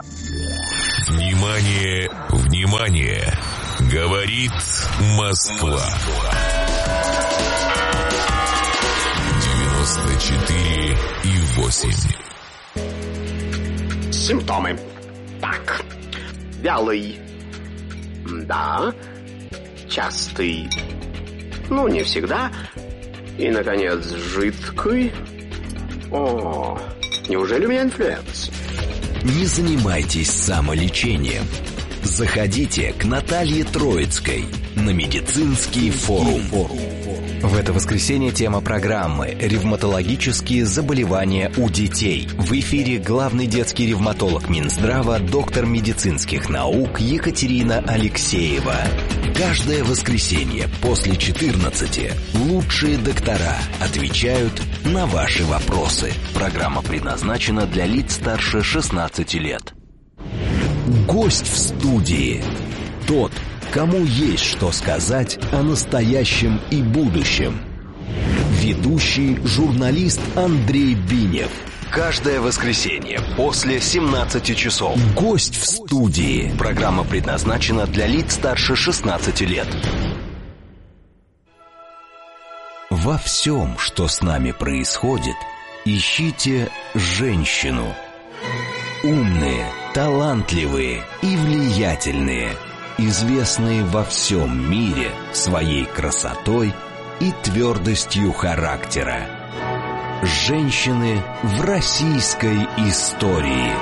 Внимание, внимание! Говорит Москва. 94,8. Симптомы. Так. Вялый. Да. Частый. Ну, не всегда. И, наконец, жидкий. О, неужели у меня инфлюенс? Не занимайтесь самолечением. Заходите к Наталье Троицкой на медицинский форум. В это воскресенье тема программы «Ревматологические заболевания у детей». В эфире главный детский ревматолог Минздрава, доктор медицинских наук Екатерина Алексеева. Каждое воскресенье после 14 лучшие доктора отвечают на ваши вопросы. Программа предназначена для лиц старше 16 лет. Гость в студии. Тот, кому есть что сказать о настоящем и будущем. Ведущий журналист Андрей Бинев. Каждое воскресенье после 17 часов. Гость в студии. Программа предназначена для лиц старше 16 лет. Во всем, что с нами происходит, ищите женщину. Умные, талантливые и влиятельные, известные во всем мире своей красотой и твердостью характера. Женщины в российской истории.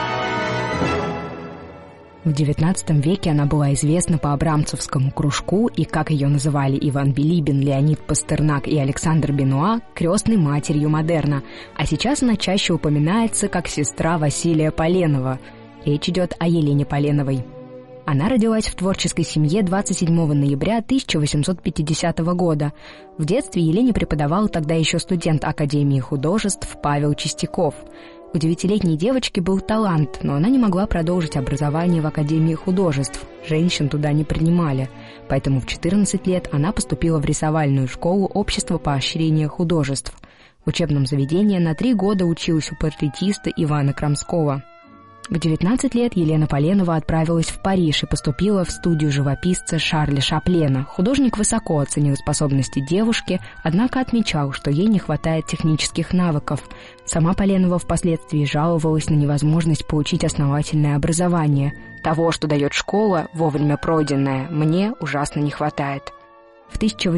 В XIX веке она была известна по Абрамцевскому кружку и, как ее называли Иван Билибин, Леонид Пастернак и Александр Бенуа, крестной матерью модерна. А сейчас она чаще упоминается как сестра Василия Поленова. Речь идет о Елене Поленовой. Она родилась в творческой семье 27 ноября 1850 года. В детстве Елене преподавал тогда еще студент Академии художеств Павел Чистяков. У 9-летней девочки был талант, но она не могла продолжить образование в Академии художеств. Женщин туда не принимали. Поэтому в 14 лет она поступила в рисовальную школу Общества поощрения художеств. В учебном заведении на 3 года училась у портретиста Ивана Крамского. В 19 лет Елена Поленова отправилась в Париж и поступила в студию живописца Шарля Шаплена. Художник высоко оценил способности девушки, однако отмечал, что ей не хватает технических навыков. Сама Поленова впоследствии жаловалась на невозможность получить основательное образование. «Того, что дает школа, вовремя пройденное, мне ужасно не хватает». В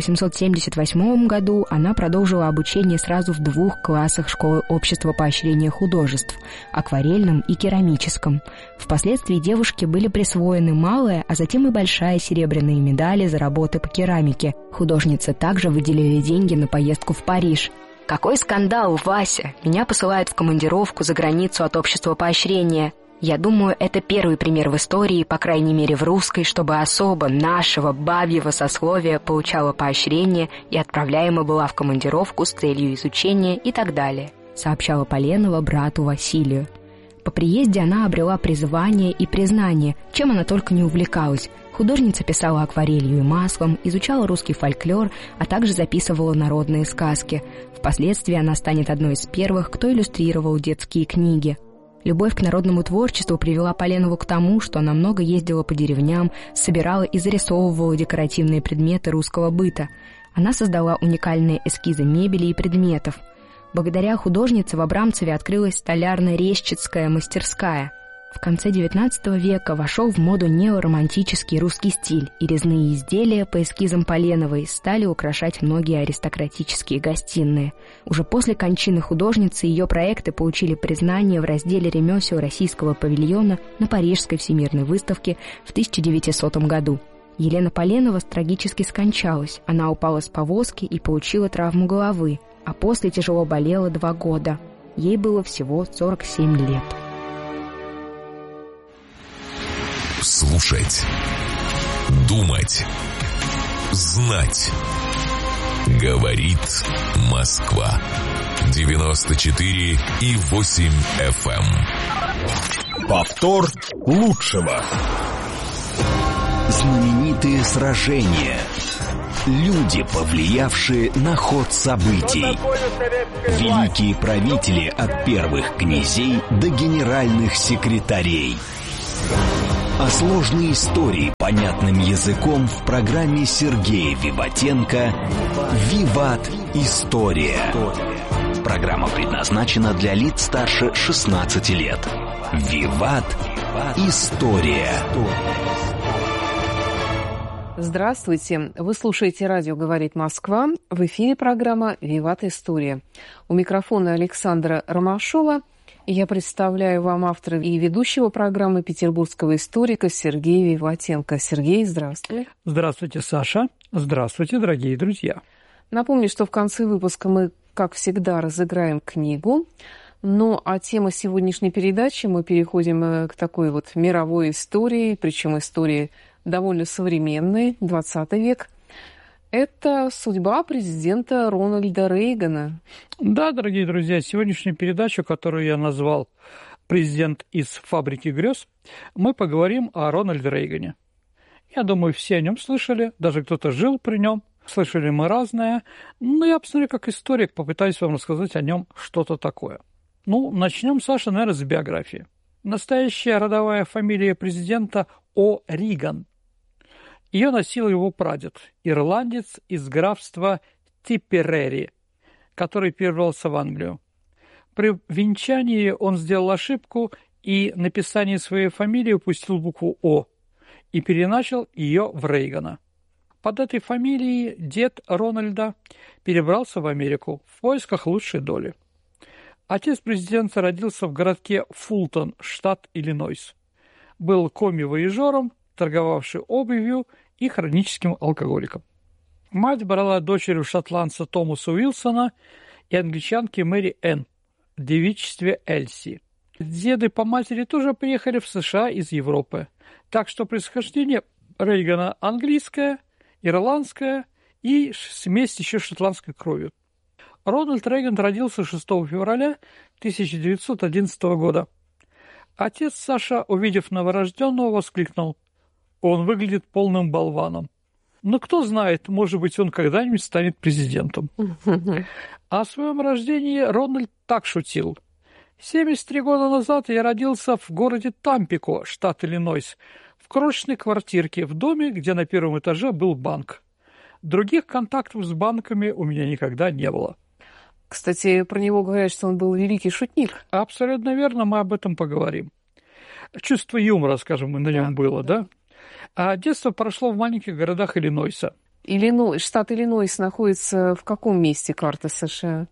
1878 году она продолжила обучение сразу в 2 классах школы Общества поощрения художеств – акварельном и керамическом. Впоследствии девушке были присвоены малая, а затем и большая серебряные медали за работы по керамике. Художнице также выделили деньги на поездку в Париж. «Какой скандал, Вася! Меня посылают в командировку за границу от Общества поощрения. Я думаю, это первый пример в истории, по крайней мере в русской, чтобы особо нашего бабьего сословия получала поощрение и отправляема была в командировку с целью изучения и так далее», сообщала Поленова брату Василию. По приезде она обрела призвание и признание, чем она только не увлекалась. Художница писала акварелью и маслом, изучала русский фольклор, а также записывала народные сказки. Впоследствии она станет одной из первых, кто иллюстрировал детские книги. Любовь к народному творчеству привела Поленову к тому, что она много ездила по деревням, собирала и зарисовывала декоративные предметы русского быта. Она создала уникальные эскизы мебели и предметов. Благодаря художнице в Абрамцеве открылась столярно-резчицкая мастерская. В конце XIX века вошел в моду неоромантический русский стиль, и резные изделия по эскизам Поленовой стали украшать многие аристократические гостиные. Уже после кончины художницы ее проекты получили признание в разделе ремесел российского павильона на Парижской всемирной выставке в 1900 году. Елена Поленова трагически скончалась. Она упала с повозки и получила травму головы, а после тяжело болела 2 года. Ей было всего 47 лет. Слушать, думать, знать. Говорит Москва. 94,8 FM. Повтор лучшего. Знаменитые сражения. Люди, повлиявшие на ход событий. Великие правители от первых князей до генеральных секретарей. А сложные истории понятным языком в программе Сергея Виватенко «Виват. История». Программа предназначена для лиц старше 16 лет. «Виват. История». Здравствуйте! Вы слушаете «Радио говорит Москва». В эфире программа «Виват. История». У микрофона Александра Ромашова. И я представляю вам автора и ведущего программы петербургского историка Сергея Виватенко. Сергей, здравствуй. Здравствуйте, Саша. Здравствуйте, дорогие друзья. Напомню, что в конце выпуска мы, как всегда, разыграем книгу. Ну, а тема сегодняшней передачи, мы переходим к такой вот мировой истории, причем истории довольно современной, 20 век. Это судьба президента Рональда Рейгана. Да, дорогие друзья, сегодняшнюю передачу, которую я назвал «Президент из фабрики грез», мы поговорим о Рональде Рейгане. Я думаю, все о нем слышали, даже кто-то жил при нем, слышали мы разное. Но я, посмотрю, как историк, попытаюсь вам рассказать о нем что-то такое. Ну, начнем, Саша, наверное, с биографии. Настоящая родовая фамилия президента О'Риган. Ее носил его прадед, ирландец из графства Типперери, который перебрался в Англию. При венчании он сделал ошибку и в написании своей фамилии упустил букву «О» и переначал ее в Рейгана. Под этой фамилией дед Рональда перебрался в Америку в поисках лучшей доли. Отец президента родился в городке Фултон, штат Иллинойс. Был коми-вояжером, торговавший обувью и хроническим алкоголиком. Мать брала дочерью шотландца Томаса Уилсона и англичанки Мэри Энн в девичестве Эльси. Деды по матери тоже приехали в США из Европы, так что происхождение Рейгана английское, ирландское и смесь еще шотландской кровью. Рональд Рейган родился 6 февраля 1911 года. Отец Саша, увидев новорожденного, воскликнул: «Он выглядит полным болваном. Но кто знает, может быть, он когда-нибудь станет президентом». О своем рождении Рональд так шутил: 73 года назад я родился в городе Тампико, штат Иллинойс, в крошечной квартирке в доме, где на первом этаже был банк. Других контактов с банками у меня никогда не было. Кстати, про него говорят, что он был великий шутник. Абсолютно верно, мы об этом поговорим. Чувство юмора, скажем, на нем было, да? А детство прошло в маленьких городах Иллинойса. Штат Иллинойс находится в каком месте карты США?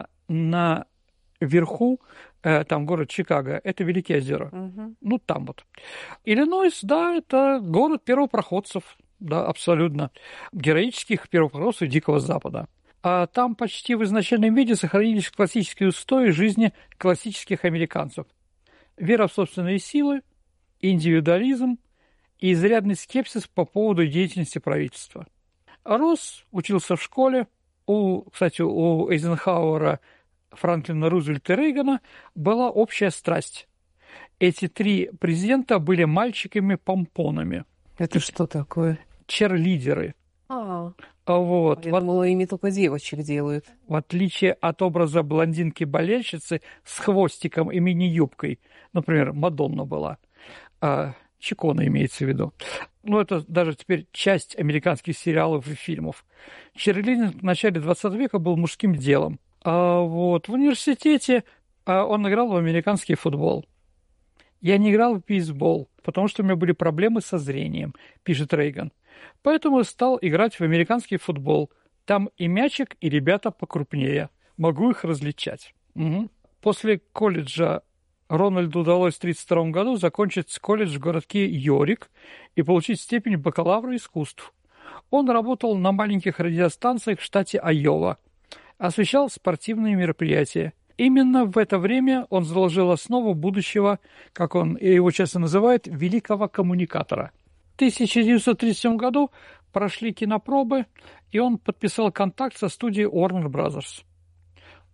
Наверху, там город Чикаго, это Великие озера. Ну, там вот. Иллинойс, да, это город первопроходцев, да, абсолютно. Героических первопроходцев Дикого Запада. А там почти в изначальном виде сохранились классические устои жизни классических американцев. Вера в собственные силы, индивидуализм и изрядный скепсис по поводу деятельности правительства. Рос, учился в школе. Кстати, у Эйзенхауэра, Франклина Рузвельта и Рейгана была общая страсть. Эти три президента были мальчиками-помпонами. Это что такое? Черлидеры. Вот. Я думала, ими только девочек делают. В отличие от образа блондинки-болельщицы с хвостиком и мини-юбкой, например, Мадонна была, Чикона имеется в виду. Ну, это даже теперь часть американских сериалов и фильмов. Черлидинг в начале 20 века был мужским делом. Вот. В университете он играл в американский футбол. Я не играл в бейсбол, потому что у меня были проблемы со зрением, пишет Рейган. Поэтому стал играть в американский футбол. Там и мячик, и ребята покрупнее. Могу их различать. После колледжа Рональду удалось в 1932 году закончить колледж в городке Йорик и получить степень бакалавра искусств. Он работал на маленьких радиостанциях в штате Айова, освещал спортивные мероприятия. Именно в это время он заложил основу будущего, как он его часто называет, великого коммуникатора. В 1937 году прошли кинопробы, и он подписал контракт со студией Warner Brothers.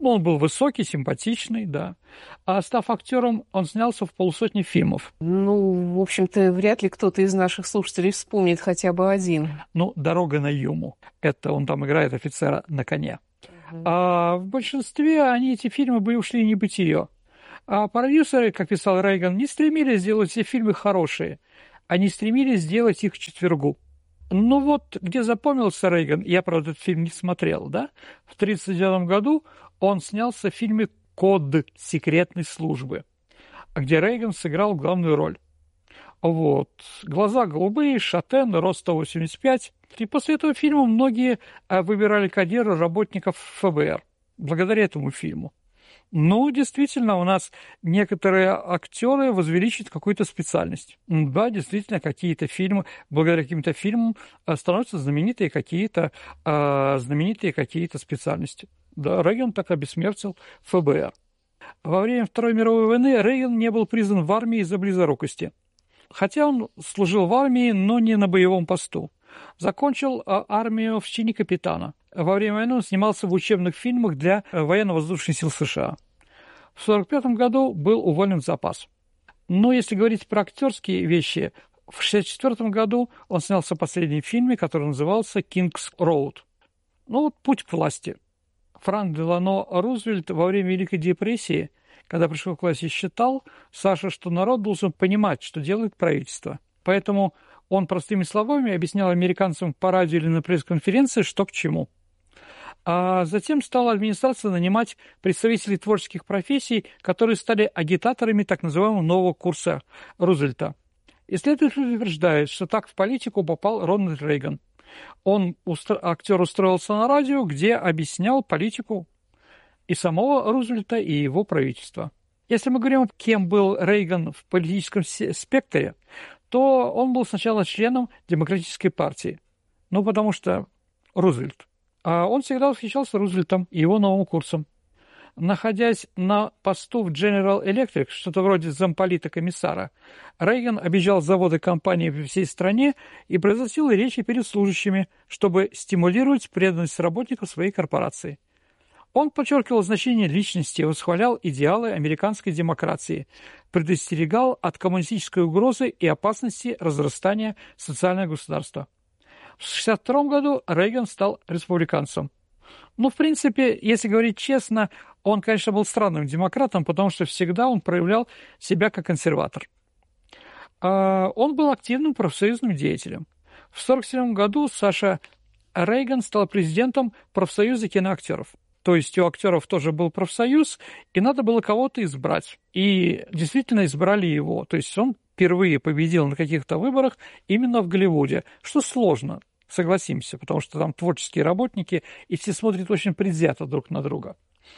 Ну, он был высокий, симпатичный, да. А став актером, он снялся в полусотни фильмов. Ну, в общем-то, вряд ли кто-то из наших слушателей вспомнит хотя бы один. Ну, «Дорога на Юму». Это он там играет офицера на коне. А в большинстве эти фильмы ушли в небытие. А продюсеры, как писал Рейган, не стремились сделать все фильмы хорошие. Они стремились сделать их к четвергу. Ну вот, где запомнился Рейган, я, правда, этот фильм не смотрел, да? В 1939 году он снялся в фильме «Код секретной службы», где Рейган сыграл главную роль. Вот. Глаза голубые, шатен, рост 185. И после этого фильма многие выбирали карьеру работников ФБР. Благодаря этому фильму. Ну, действительно, у нас некоторые актеры возвеличивают какую-то специальность. Да, действительно, какие-то фильмы, благодаря каким-то фильмам становятся знаменитые какие-то специальности. Да, Рейган так обессмертил ФБР. Во время Второй мировой войны Рейган не был призван в армии из-за близорукости. Хотя он служил в армии, но не на боевом посту. Закончил армию в чине капитана. Во время войны он снимался в учебных фильмах для военно-воздушных сил США. В 1945 году был уволен в запас. Но если говорить про актерские вещи, в 1964 году он снялся в последнем фильме, который назывался «Кингс Роуд». Ну вот «Путь к власти». Франклин Делано Рузвельт во время Великой депрессии, когда пришел к власти, считал, Саша, что народ должен понимать, что делает правительство. Поэтому он простыми словами объяснял американцам по радио или на пресс-конференции, что к чему. А затем стала администрация нанимать представителей творческих профессий, которые стали агитаторами так называемого нового курса Рузвельта. Исследователи утверждают, что так в политику попал Рональд Рейган. Актер устроился на радио, где объяснял политику и самого Рузвельта, и его правительства. Если мы говорим, кем был Рейган в политическом спектре, то он был сначала членом Демократической партии. Ну, потому что Рузвельт. А он всегда восхищался Рузвельтом и его новым курсом. Находясь на посту в General Electric, что-то вроде замполита-комиссара, Рейган объезжал заводы компании по всей стране и произносил речи перед служащими, чтобы стимулировать преданность работников своей корпорации. Он подчеркивал значение личности, восхвалял идеалы американской демократии, предостерегал от коммунистической угрозы и опасности разрастания социального государства. В 1962 году Рейган стал республиканцем. Ну, в принципе, если говорить честно, он, конечно, был странным демократом, потому что всегда он проявлял себя как консерватор. Он был активным профсоюзным деятелем. В 1947 году Саша Рейган стал президентом профсоюза киноактеров. То есть у актеров тоже был профсоюз, и надо было кого-то избрать. И действительно избрали его. То есть он впервые победил на каких-то выборах именно в Голливуде, что сложно, согласимся, потому что там творческие работники, и все смотрят очень предвзято друг на друга.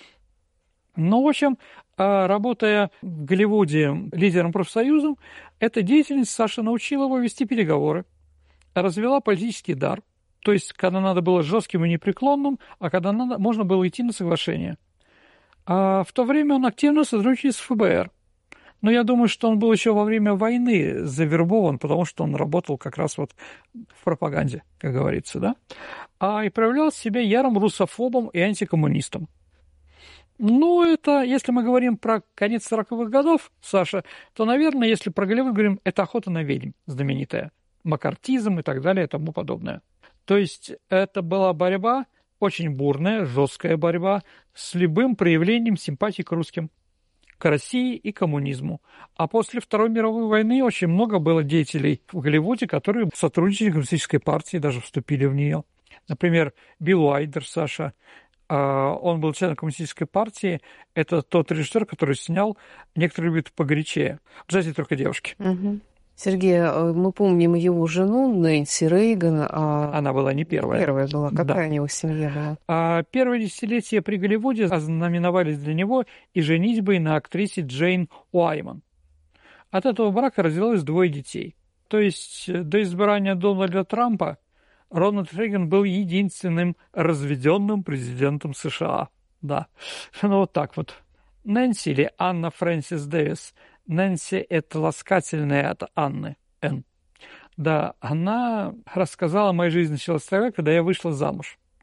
Ну, в общем, работая в Голливуде лидером профсоюза, эта деятельность Саша научила его вести переговоры, развела политический дар, то есть когда надо было жестким и непреклонным, а когда можно было идти на соглашение. А в то время он активно сотрудничал с ФБР. Но я думаю, что он был еще во время войны завербован, потому что он работал как раз вот в пропаганде, как говорится, да? И проявлял себя ярым русофобом и антикоммунистом. Ну, это, если мы говорим про конец 40-х годов, Саша, то, наверное, если про Голливуд говорим, это «Охота на ведьм» знаменитая, маккартизм и так далее и тому подобное. То есть это была борьба, очень бурная, жесткая борьба с любым проявлением симпатии к русским, к России и коммунизму. А после Второй мировой войны очень много было деятелей в Голливуде, которые сотрудничали с Коммунистической партией, даже вступили в нее. Например, Билл Уайдер, Саша, он был членом Коммунистической партии. Это тот режиссер, который снял «Некоторые любят погорячее». В «Джазе только девушки». Угу. Сергей, мы помним его жену Нэнси Рейган. Она была не первая. Первая была. Какая у него семья была? Первое десятилетие при Голливуде ознаменовались для него и женитьбой на актрисе Джейн Уайман. От этого брака развилось 2 детей. То есть до избрания Дональда Трампа Рональд Рейган был единственным разведенным президентом США. Да, ну вот так вот. Нэнси или Анна Фрэнсис Дэвис. Нэнси – это ласкательная от Анны, Н. Да, она рассказала, моя жизнь началась тогда, когда я вышла замуж.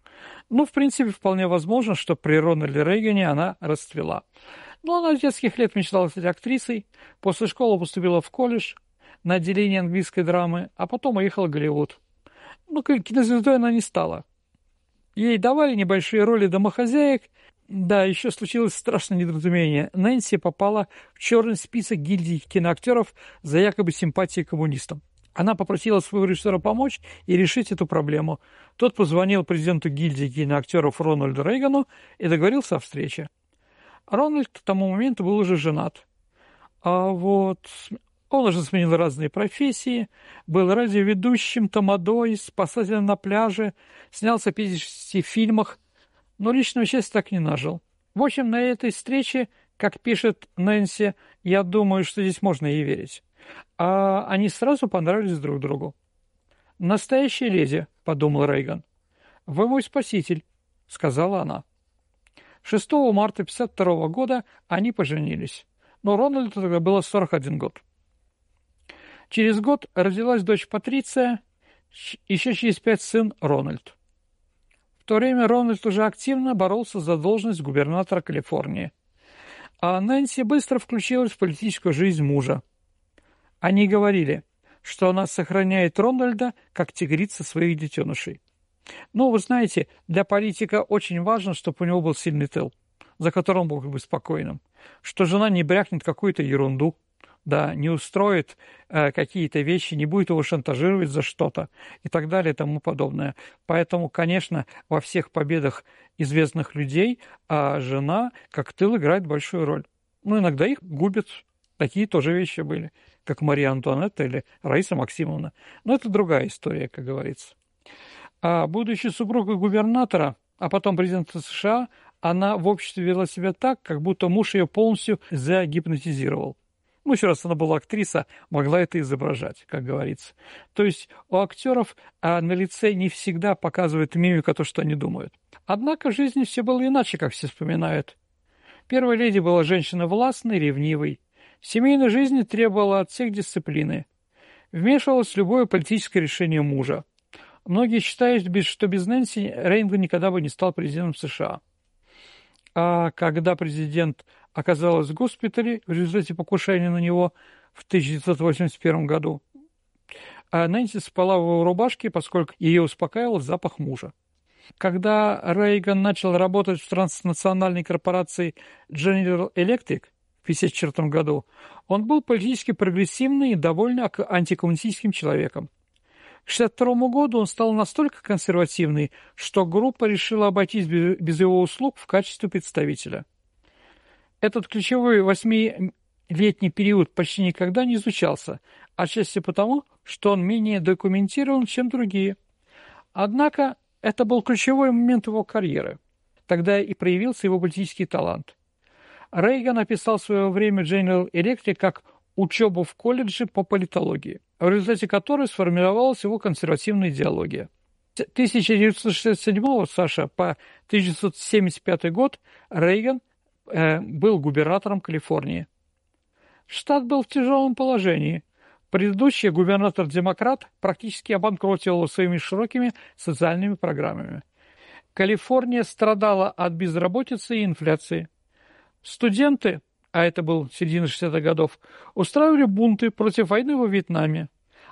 Ну, в принципе, вполне возможно, что при Рональде Рейгане она расцвела. Но она с детских лет мечтала стать актрисой, после школы поступила в колледж на отделение английской драмы, а потом уехала в Голливуд. Ну, кинозвездой она не стала. Ей давали небольшие роли домохозяек. Да, еще случилось страшное недоразумение. Нэнси попала в черный список гильдии киноактеров за якобы симпатии к коммунистам. Она попросила своего режиссера помочь и решить эту проблему. Тот позвонил президенту гильдии киноактеров Рональду Рейгану и договорился о встрече. Рональд к тому моменту был уже женат. Он уже сменил разные профессии, был радиоведущим, тамадой, спасателем на пляже, снялся в 50 фильмах, но личного счастья так не нажил. В общем, на этой встрече, как пишет Нэнси, я думаю, что здесь можно ей верить, они сразу понравились друг другу. «Настоящая леди», — подумал Рейган. «Вы мой спаситель», — сказала она. 6 марта 1952 года они поженились, но Рональду тогда было 41 год. Через год родилась дочь Патриция, еще через 5 сын Рональд. В то время Рональд уже активно боролся за должность губернатора Калифорнии, а Нэнси быстро включилась в политическую жизнь мужа. Они говорили, что она сохраняет Рональда как тигрица своих детенышей. Ну, вы знаете, для политика очень важно, чтобы у него был сильный тыл, за которым он мог быть спокойным, что жена не брякнет какую-то ерунду, да, не устроит какие-то вещи, не будет его шантажировать за что-то и так далее и тому подобное. Поэтому, конечно, во всех победах известных людей жена как тыл играет большую роль. Ну, иногда их губят. Такие тоже вещи были, как Мария Антуанетта или Раиса Максимовна. Но это другая история, как говорится. Будучи супругой губернатора, а потом президента США, она в обществе вела себя так, как будто муж ее полностью загипнотизировал. Ну, еще раз, она была актриса, могла это изображать, как говорится. То есть у актеров на лице не всегда показывают мимика то, что они думают. Однако в жизни все было иначе, как все вспоминают. Первая леди была женщина властной, ревнивой. В семейной жизни требовала от всех дисциплины. Вмешивалась в любое политическое решение мужа. Многие считают, что без Нэнси Рейган никогда бы не стал президентом США. А когда президент оказался в госпитале в результате покушения на него в 1981 году, Нэнси спала в его рубашке, поскольку ее успокаивал запах мужа. Когда Рейган начал работать в транснациональной корпорации General Electric в 1954 году, он был политически прогрессивный и довольно антикоммунистическим человеком. К 1962 году он стал настолько консервативный, что группа решила обойтись без его услуг в качестве представителя. Этот ключевой 8-летний период почти никогда не изучался, отчасти потому, что он менее документирован, чем другие. Однако это был ключевой момент его карьеры. Тогда и проявился его политический талант. Рейган описал в свое время General Electric как учебу в колледже по политологии, в результате которой сформировалась его консервативная идеология. С 1967 Саша по 1975 год Рейган был губернатором Калифорнии. Штат был в тяжелом положении. Предыдущий губернатор-демократ практически обанкротил его своими широкими социальными программами. Калифорния страдала от безработицы и инфляции. Студенты, а это был середина 60-х годов, устраивали бунты против войны во Вьетнаме.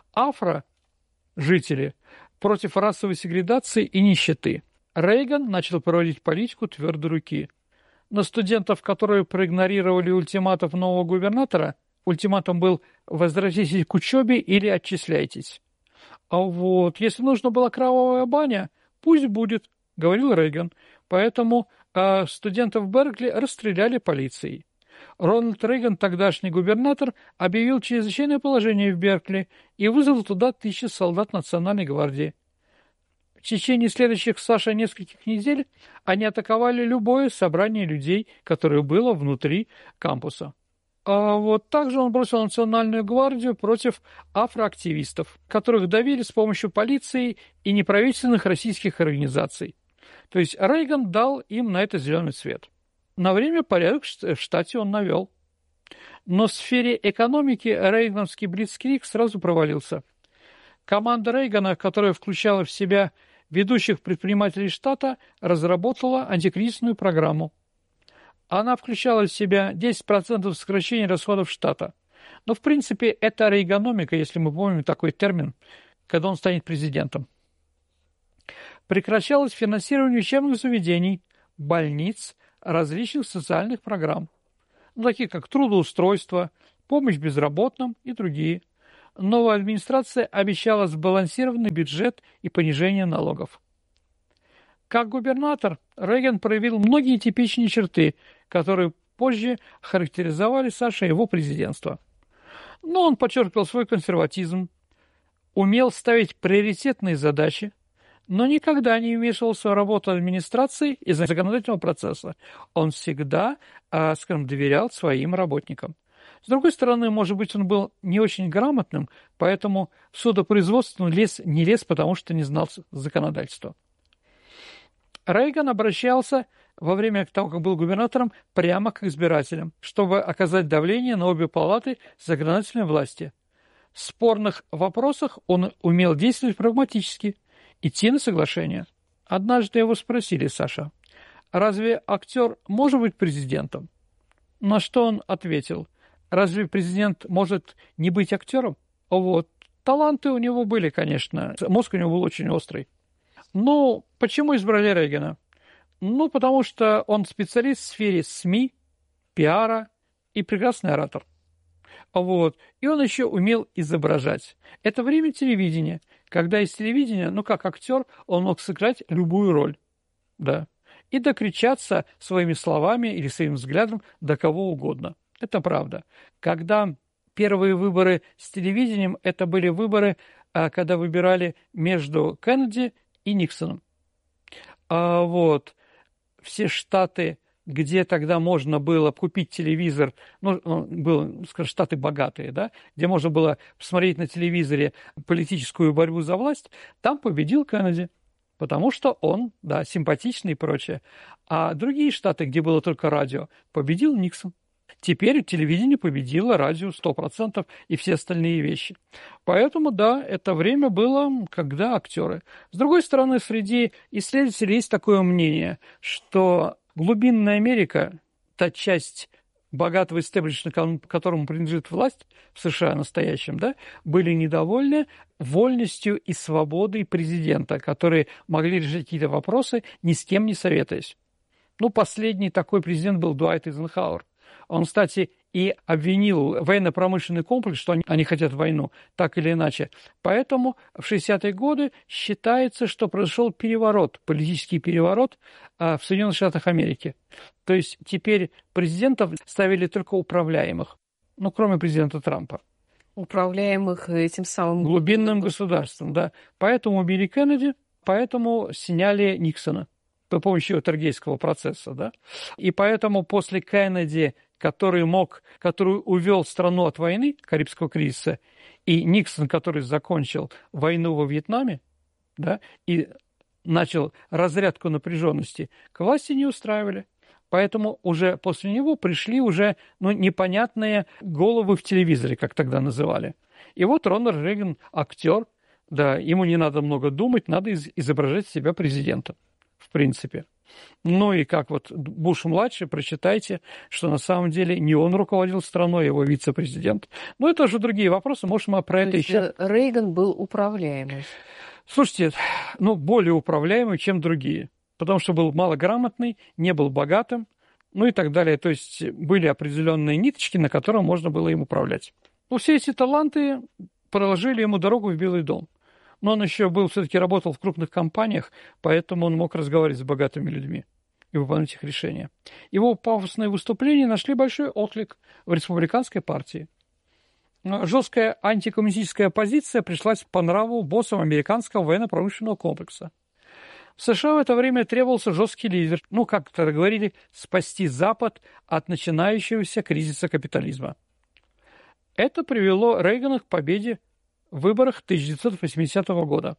Афро-жители против расовой сегрегации и нищеты. Рейган начал проводить политику твердой руки. На студентов, которые проигнорировали ультиматум нового губернатора, ультиматум был «возвратитесь к учебе или отчисляйтесь». Если нужна была кровавая баня, пусть будет, говорил Рейган. Поэтому студентов Беркли расстреляли полицией. Рональд Рейган, тогдашний губернатор, объявил чрезвычайное положение в Беркли и вызвал туда 1000 солдат Национальной гвардии. В течение следующих, Саша, нескольких недель они атаковали любое собрание людей, которое было внутри кампуса. Также он бросил Национальную гвардию против афроактивистов, которых давили с помощью полиции и неправительственных российских организаций. То есть Рейган дал им на это зеленый свет. На время порядок в штате он навел. Но в сфере экономики рейгановский блицкриг сразу провалился. Команда Рейгана, которая включала в себя ведущих предпринимателей штата разработала антикризисную программу. Она включала в себя 10% сокращения расходов штата. Но, в принципе, это рейгономика, если мы помним такой термин, когда он станет президентом. Прекращалось финансирование учебных заведений, больниц, различных социальных программ, такие как трудоустройство, помощь безработным и другие. Новая администрация обещала сбалансированный бюджет и понижение налогов. Как губернатор Рейган проявил многие типичные черты, которые позже характеризовали Саша его президентство. Но он подчеркивал свой консерватизм, умел ставить приоритетные задачи, но никогда не вмешивался в работу администрации и законодательного процесса. Он всегда, доверял своим работникам. С другой стороны, может быть, он был не очень грамотным, поэтому в судопроизводство не лез, потому что не знал законодательства. Рейган обращался во время того, как был губернатором, прямо к избирателям, чтобы оказать давление на обе палаты законодательной власти. В спорных вопросах он умел действовать прагматически, идти на соглашение. Однажды его спросили: Саша, разве актер может быть президентом? На что он ответил: разве президент может не быть актером? Вот. Таланты у него были, конечно. Мозг у него был очень острый. Ну, почему избрали Рейгана? Ну, потому что он специалист в сфере СМИ, пиара и прекрасный оратор. Вот. И он еще умел изображать. Это время телевидения, когда из телевидения, как актер, он мог сыграть любую роль. Да. И докричаться своими словами или своим взглядом до кого угодно. Это правда. Когда первые выборы с телевидением, это были выборы, когда выбирали между Кеннеди и Никсоном. Вот. Все штаты, где тогда можно было купить телевизор, штаты богатые, да, где можно было посмотреть на телевизоре политическую борьбу за власть, там победил Кеннеди, потому что он, симпатичный и прочее. А другие штаты, где было только радио, победил Никсон. Теперь телевидение победило радио 100% и все остальные вещи. Поэтому, это время было, когда актеры. С другой стороны, среди исследователей есть такое мнение, что глубинная Америка, та часть богатого истеблишмента, которому принадлежит власть в США настоящем, были недовольны вольностью и свободой президента, которые могли решить какие-то вопросы, ни с кем не советуясь. Последний такой президент был Дуайт Эйзенхауэр. Он, кстати, и обвинил военно-промышленный комплекс, что они хотят войну, так или иначе. Поэтому в 60-е годы считается, что произошел переворот, политический переворот в Соединенных Штатах Америки. То есть теперь президентов ставили только управляемых, кроме президента Трампа. Управляемых этим самым глубинным государством, да. Поэтому убили Кеннеди, поэтому сняли Никсона по помощью Тергейского процесса, да. И поэтому после Кеннеди, который увел страну от войны, Карибского кризиса, и Никсон, который закончил войну во Вьетнаме, да, и начал разрядку напряженности, к власти не устраивали. Поэтому уже после него пришли уже непонятные головы в телевизоре, как тогда называли. И вот Рональд Рейган актер, ему не надо много думать, надо изображать себя президентом, в принципе. И как Буш-младший, прочитайте, что на самом деле не он руководил страной, его вице-президент. Это уже другие вопросы, может, мы про это еще... Рейган был управляемый. Слушайте, более управляемый, чем другие, потому что был малограмотный, не был богатым, и так далее. То есть были определенные ниточки, на которые можно было им управлять. Все эти таланты проложили ему дорогу в Белый дом. Но он еще все-таки работал в крупных компаниях, поэтому он мог разговаривать с богатыми людьми и выполнять их решения. Его пафосные выступления нашли большой отклик в республиканской партии. Жесткая антикоммунистическая оппозиция пришлась по нраву боссам американского военно-промышленного комплекса. В США в это время требовался жесткий лидер, как тогда говорили, спасти Запад от начинающегося кризиса капитализма. Это привело Рейгана к победе в выборах 1980 года.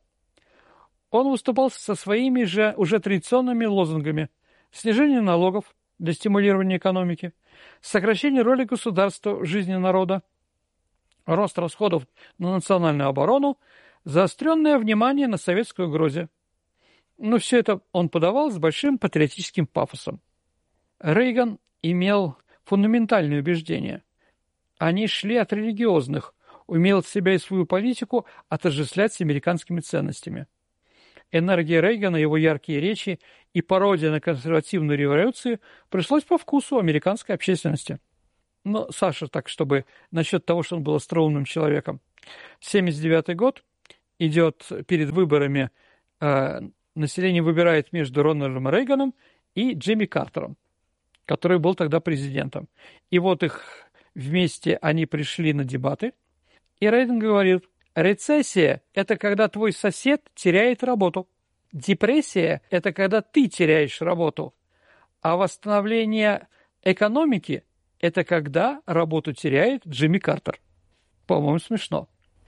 Он выступал со своими же уже традиционными лозунгами: снижение налогов для стимулирования экономики, сокращение роли государства в жизни народа, рост расходов на национальную оборону, заостренное внимание на советской угрозе. Но все это он подавал с большим патриотическим пафосом. Рейган имел фундаментальные убеждения. Они шли от религиозных, умел себя и свою политику отождествлять с американскими ценностями. Энергия Рейгана, его яркие речи и пародия на консервативную революцию пришлось по вкусу американской общественности. Но Саша, так чтобы насчет того, что он был остроумным человеком. 1979 год идет перед выборами, население выбирает между Рональдом Рейганом и Джимми Картером, который был тогда президентом. И вот их вместе они пришли на дебаты, и Рейган говорит: рецессия – это когда твой сосед теряет работу. Депрессия – это когда ты теряешь работу. А восстановление экономики – это когда работу теряет Джимми Картер. По-моему, смешно.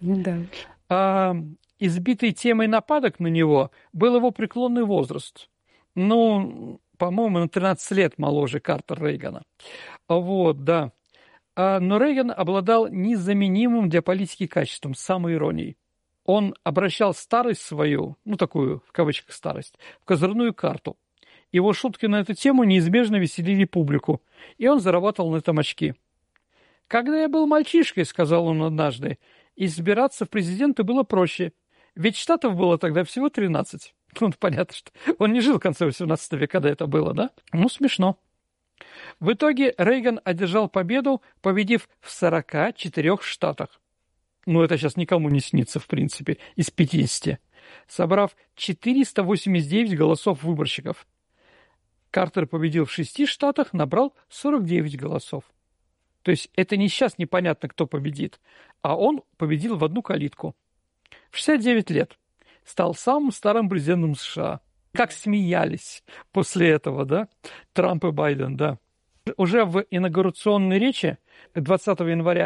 Да. Избитой темой нападок на него был его преклонный возраст. Ну, по-моему, на 13 лет моложе Картер Рейгана. Вот, да. Но Рейган обладал незаменимым для политики качеством – самоиронией. Он обращал старость свою, ну, такую, в кавычках, старость, в козырную карту. Его шутки на эту тему неизбежно веселили публику, и он зарабатывал на этом очки. «Когда я был мальчишкой, — сказал он однажды, — избираться в президенты было проще, ведь штатов было тогда всего 13. Ну, понятно, что он не жил в конце 18 века, когда это было, да? Ну, смешно. В итоге Рейган одержал победу, победив в 44 штатах. Ну, это сейчас никому не снится, в принципе, из 50, собрав 489 голосов выборщиков. Картер победил в 6 штатах, набрал 49 голосов. То есть это не сейчас непонятно, кто победит, а он победил в одну калитку. В 69 лет стал самым старым президентом США. Как смеялись после этого, да? Трамп и Байден, да. Уже в инаугурационной речи 20 января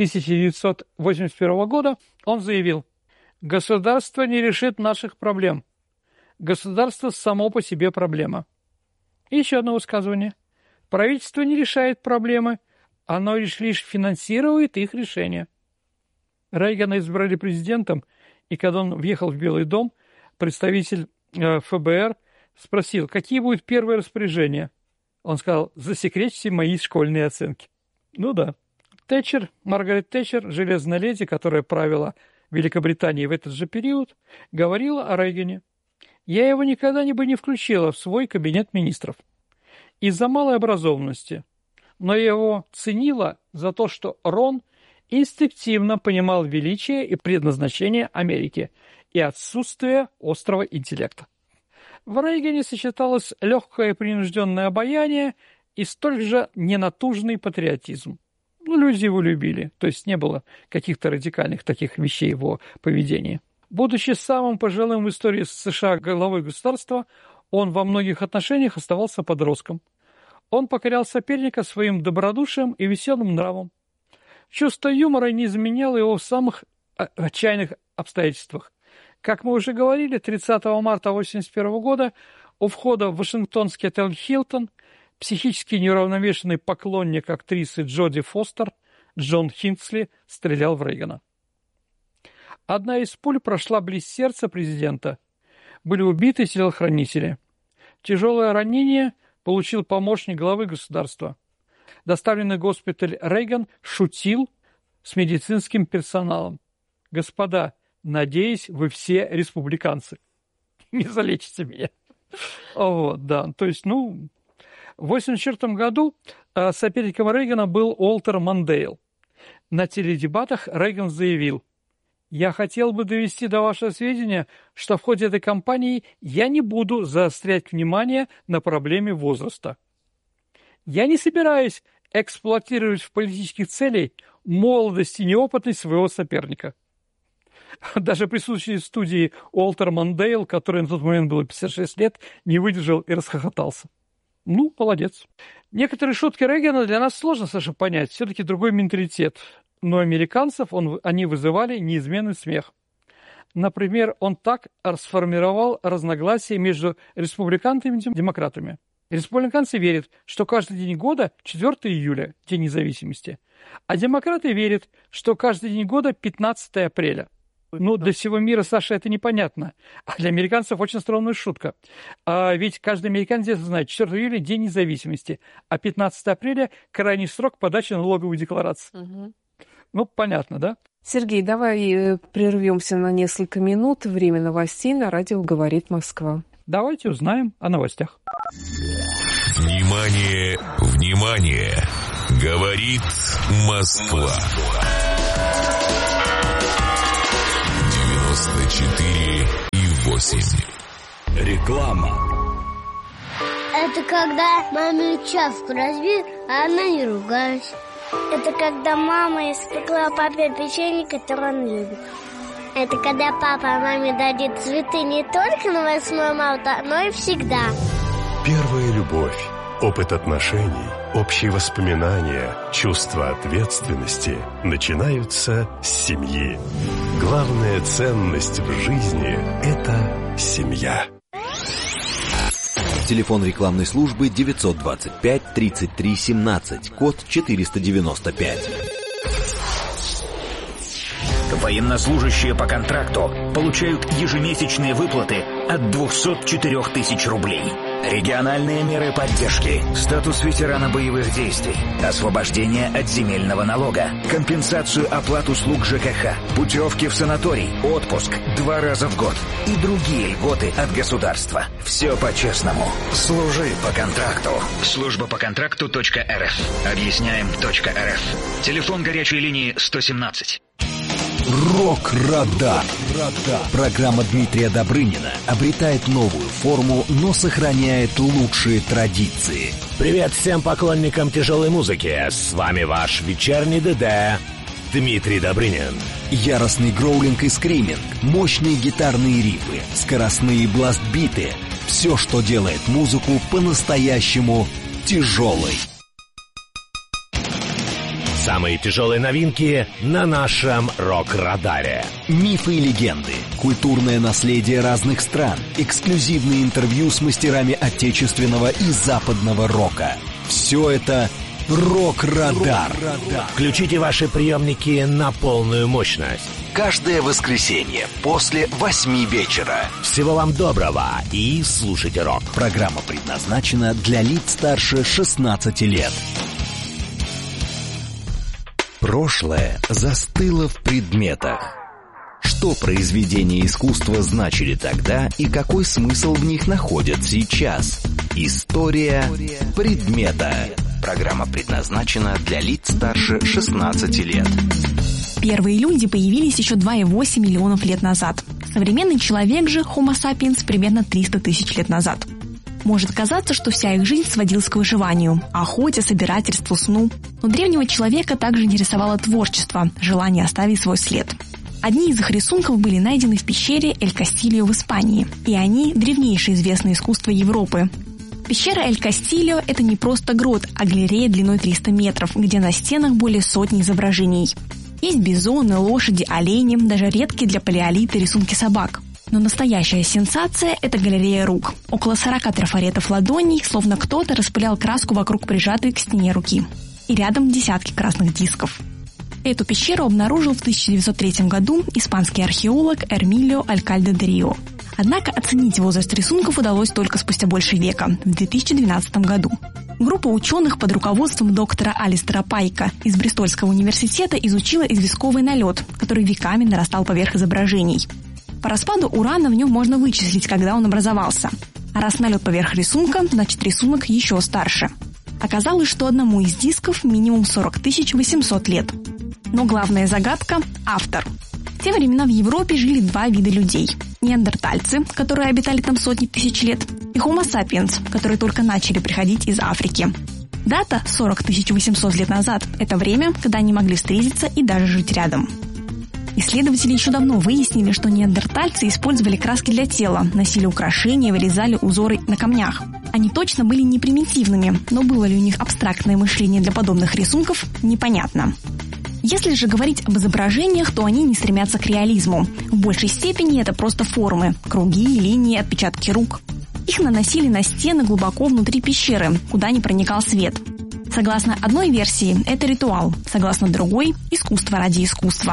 1981 года он заявил: «Государство не решит наших проблем. Государство само по себе проблема». И еще одно высказывание. «Правительство не решает проблемы, оно лишь финансирует их решение». Рейгана избрали президентом, и когда он въехал в Белый дом, представитель ФБР спросил, какие будут первые распоряжения. Он сказал: засекретьте мои школьные оценки. Ну да. Тэтчер, Маргарет Тэтчер, железная леди, которая правила Великобританией в этот же период, говорила о Рейгане: «Я его никогда бы не включила в свой кабинет министров из-за малой образованности, но я его ценила за то, что Рон инстинктивно понимал величие и предназначение Америки и отсутствие острого интеллекта». В Рейгане сочеталось легкое принужденное обаяние и столь же ненатужный патриотизм. Ну, люди его любили, то есть не было каких-то радикальных таких вещей в его поведении. Будучи самым пожилым в истории США главой государства, он во многих отношениях оставался подростком. Он покорял соперника своим добродушием и веселым нравом. Чувство юмора не изменяло его в самых отчаянных обстоятельствах. Как мы уже говорили, 30 марта 1981 года у входа в Вашингтонский отель «Хилтон» психически неуравновешенный поклонник актрисы Джоди Фостер Джон Хинксли стрелял в Рейгана. Одна из пуль прошла близ сердца президента. Были убиты телохранители. Тяжелое ранение получил помощник главы государства. Доставленный в госпиталь Рейган шутил с медицинским персоналом: «Господа, надеюсь, вы все республиканцы. Не залечите меня». Вот, да. То есть, в 1984 году соперником Рейгана был Уолтер Мондейл. На теледебатах Рейган заявил: «Я хотел бы довести до вашего сведения, что в ходе этой кампании я не буду заострять внимание на проблеме возраста. Я не собираюсь эксплуатировать в политических целях молодость и неопытность своего соперника». Даже присутствующий в студии Уолтер Мондейл, который на тот момент было 56 лет, не выдержал и расхохотался. Ну, молодец. Некоторые шутки Рейгана для нас сложно, Саша, понять. Все-таки другой менталитет. Но американцев они вызывали неизменный смех. Например, он так сформировал разногласия между республиканцами и демократами. Республиканцы верят, что каждый день года 4 июля, День независимости, а демократы верят, что каждый день года 15 апреля. Ну, для всего мира, Саша, это непонятно. А для американцев очень странная шутка. Ведь каждый американец знает, 4 июля – День независимости, а 15 апреля – крайний срок подачи налоговой декларации. Угу. Ну, понятно, да? Сергей, давай прервемся на несколько минут. Время новостей на радио «Говорит Москва». Давайте узнаем о новостях. Внимание, внимание! Говорит Москва. 94,8. Реклама. Это когда маме чашку разбил, а она не ругалась. Это когда мама испекла папе печенье, которое он любит. Это когда папа маме дарит цветы не только на 8 марта, но и всегда. Первая любовь, опыт отношений, общие воспоминания, чувство ответственности начинаются с семьи. Главная ценность в жизни – это семья. Телефон рекламной службы 925 33 17, код 495. Военнослужащие по контракту получают ежемесячные выплаты от 204 тысяч рублей. Региональные меры поддержки, статус ветерана боевых действий, освобождение от земельного налога, компенсацию оплат услуг ЖКХ, путевки в санаторий, отпуск 2 раза в год и другие льготы от государства. Все по-честному. Служи по контракту. Служба по контракту.рф. Объясняем.рф. Телефон горячей линии 117. Рок-радар. Программа Дмитрия Добрынина обретает новую форму, но сохраняет лучшие традиции. Привет всем поклонникам тяжелой музыки. С вами ваш вечерний ДД Дмитрий Добрынин. Яростный гроулинг и скриминг, мощные гитарные рифы, скоростные бластбиты. Все, что делает музыку по-настоящему тяжелой. Самые тяжелые новинки на нашем рок-радаре. Мифы и легенды, культурное наследие разных стран, эксклюзивные интервью с мастерами отечественного и западного рока. Все это Рок-радар. Включите ваши приемники на полную мощность. Каждое воскресенье после 8 вечера. Всего вам доброго и слушайте рок. Программа предназначена для лиц старше 16 лет. Прошлое застыло в предметах. Что произведения искусства значили тогда и какой смысл в них находят сейчас? История предмета. Программа предназначена для лиц старше 16 лет. Первые люди появились еще 2,8 миллионов лет назад. Современный человек же, Homo sapiens, примерно 300 тысяч лет назад. Может казаться, что вся их жизнь сводилась к выживанию, охоте, собирательству, сну. Но древнего человека также интересовало творчество, желание оставить свой след. Одни из их рисунков были найдены в пещере Эль-Кастильо в Испании, и они – древнейшее известное искусство Европы. Пещера Эль-Кастильо – это не просто грот, а галерея длиной 300 метров, где на стенах более сотни изображений. Есть бизоны, лошади, олени, даже редкие для палеолита рисунки собак. Но настоящая сенсация – это галерея рук. Около 40 трафаретов ладоней, словно кто-то распылял краску вокруг прижатой к стене руки. И рядом десятки красных дисков. Эту пещеру обнаружил в 1903 году испанский археолог Эрмилио Алькальде де Рио. Однако оценить возраст рисунков удалось только спустя больше века, в 2012 году. Группа ученых под руководством доктора Алистера Пайка из Бристольского университета изучила известковый налет, который веками нарастал поверх изображений. По распаду урана в нем можно вычислить, когда он образовался. А раз налет поверх рисунка, значит рисунок еще старше. Оказалось, что одному из дисков минимум 40 800 лет. Но главная загадка – автор. В те времена в Европе жили два вида людей. Неандертальцы, которые обитали там сотни тысяч лет, и Homo sapiens, которые только начали приходить из Африки. Дата – 40 800 лет назад – это время, когда они могли встретиться и даже жить рядом. Исследователи еще давно выяснили, что неандертальцы использовали краски для тела, носили украшения, вырезали узоры на камнях. Они точно были не примитивными, но было ли у них абстрактное мышление для подобных рисунков – непонятно. Если же говорить об изображениях, то они не стремятся к реализму. В большей степени это просто формы – круги, линии, отпечатки рук. Их наносили на стены глубоко внутри пещеры, куда не проникал свет. Согласно одной версии, это ритуал, согласно другой – искусство ради искусства.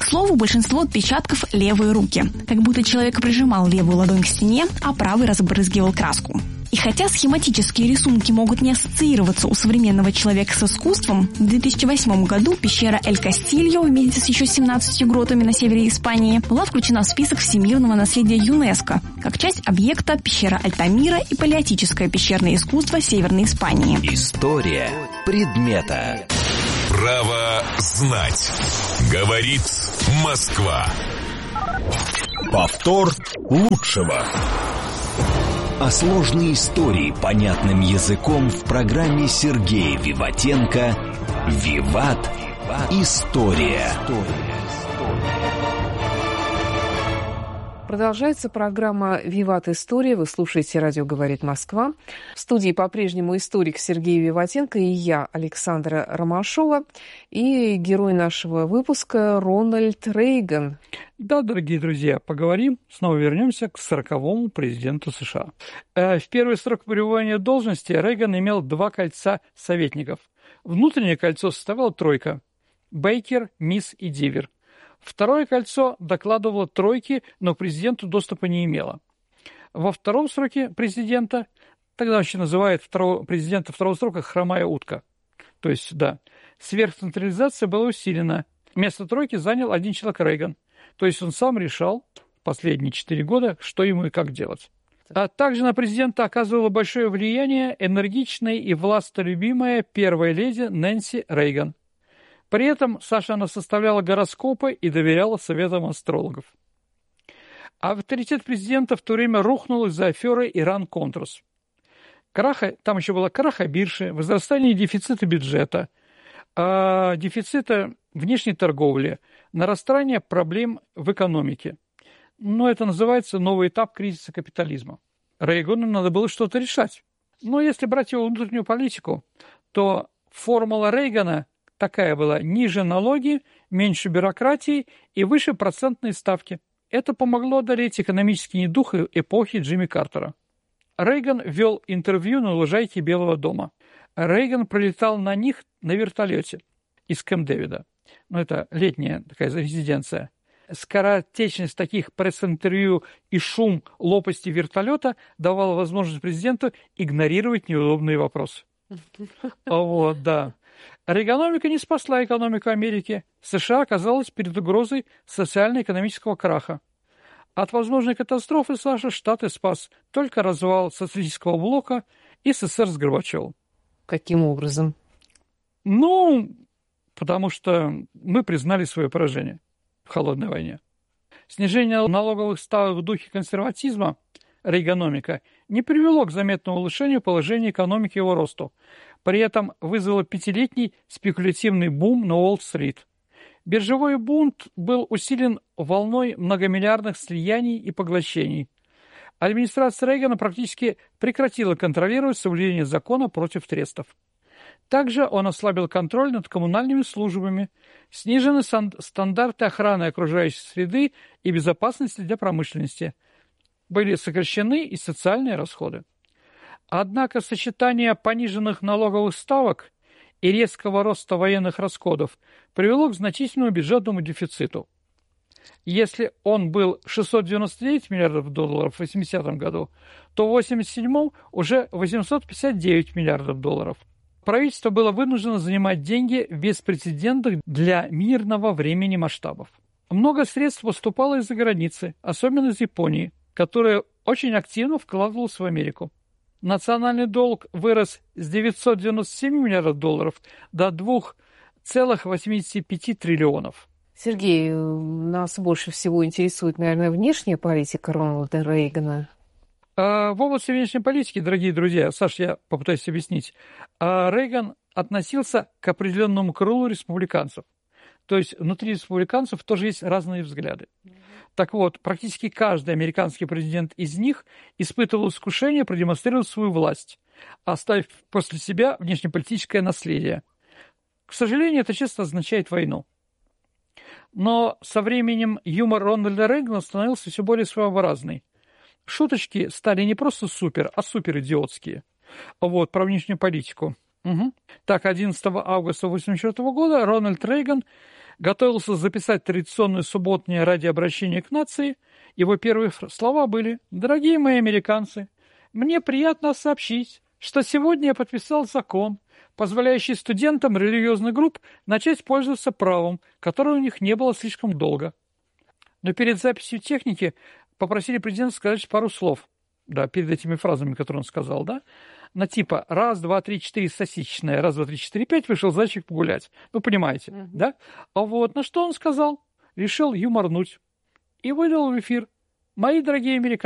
К слову, большинство отпечатков – левые руки, как будто человек прижимал левую ладонь к стене, а правый разбрызгивал краску. И хотя схематические рисунки могут не ассоциироваться у современного человека с искусством, в 2008 году пещера Эль-Кастильо вместе с еще 17 гротами на севере Испании была включена в список всемирного наследия ЮНЕСКО, как часть объекта пещера Альтамира и палеотическое пещерное искусство Северной Испании. История предмета. Право знать. Говорит Москва. Повтор лучшего. О сложной истории понятным языком в программе Сергея Виватенко «Виват. История». Продолжается программа «Виват. История». Вы слушаете «Радио говорит Москва». В студии по-прежнему историк Сергей Виватенко и я, Александра Ромашова, и герой нашего выпуска Рональд Рейган. Да, дорогие друзья, поговорим, снова вернемся к 40-му президенту США. В первый срок пребывания в должности Рейган имел 2 кольца советников. Внутреннее кольцо составляла тройка – Бейкер, Мисс и Дивер. Второе кольцо докладывало тройке, но к президенту доступа не имело. Во втором сроке президента, тогда вообще называют президента второго срока хромая утка. То есть, да, сверхцентрализация была усилена. Место тройки занял один человек Рейган. То есть он сам решал последние 4 года, что ему и как делать. А также на президента оказывало большое влияние энергичная и властолюбимая первая леди Нэнси Рейган. При этом Саша она составляла гороскопы и доверяла советам астрологов. Авторитет президента в то время рухнул из-за аферы Иран-Контрас. Там еще была краха биржи, возрастание дефицита бюджета, дефицита внешней торговли, нарастание проблем в экономике. Но это называется новый этап кризиса капитализма. Рейгану надо было что-то решать. Но если брать его внутреннюю политику, то формула Рейгана такая была: ниже налоги, меньше бюрократии и выше процентные ставки. Это помогло одолеть экономический недух эпохи Джимми Картера. Рейган вел интервью на лужайке Белого дома. Рейган пролетал на них на вертолете из Кэмп-Дэвида. Это летняя такая резиденция. Скоротечность таких пресс-интервью и шум лопасти вертолета давала возможность президенту игнорировать неудобные вопросы. Вот, да. Рейганомика не спасла экономику Америки. США оказалась перед угрозой социально-экономического краха. От возможной катастрофы Саша Штаты спас только развал социалистического блока и СССР с Горбачевым. Каким образом? Потому что мы признали свое поражение в холодной войне. Снижение налоговых ставок в духе консерватизма, рейганомика, не привело к заметному улучшению положения экономики и его росту. При этом вызвало 5-летний спекулятивный бум на Уолл-стрит. Биржевой бунт был усилен волной многомиллиардных слияний и поглощений. Администрация Рейгана практически прекратила контролировать соблюдение закона против трестов. Также он ослабил контроль над коммунальными службами, снижены стандарты охраны окружающей среды и безопасности для промышленности. Были сокращены и социальные расходы. Однако сочетание пониженных налоговых ставок и резкого роста военных расходов привело к значительному бюджетному дефициту. Если он был 699 миллиардов долларов в 1980 году, то в 1987 уже 859 миллиардов долларов. Правительство было вынуждено занимать деньги в беспрецедентных для мирного времени масштабов. Много средств поступало из-за границы, особенно из Японии, которая очень активно вкладывалась в Америку. Национальный долг вырос с 997 миллиардов долларов до 2,85 триллионов. Сергей, нас больше всего интересует, наверное, внешняя политика Рональда Рейгана. В области внешней политики, дорогие друзья, Саш, я попытаюсь объяснить, Рейган относился к определенному крылу республиканцев. То есть внутри республиканцев тоже есть разные взгляды. Так вот, практически каждый американский президент из них испытывал искушение продемонстрировать свою власть, оставив после себя внешнеполитическое наследие. К сожалению, это часто означает войну. Но со временем юмор Рональда Рейгана становился все более своеобразный. Шуточки стали не просто супер, а суперидиотские. Вот, про внешнюю политику. Так, 11 августа 1984 года Рональд Рейган готовился записать традиционное субботнее радиообращение к нации. Его первые слова были: «Дорогие мои американцы, мне приятно сообщить, что сегодня я подписал закон, позволяющий студентам религиозных групп начать пользоваться правом, которое у них не было слишком долго». Но перед записью техники попросили президента сказать пару слов. Да, перед этими фразами, которые он сказал, да, на типа «раз, два, три, четыре, сосисочная, раз, два, три, четыре, пять, вышел зайчик погулять». Вы понимаете, да? А вот на что он сказал? Решил юморнуть и выдал в эфир: «Мои дорогие американцы,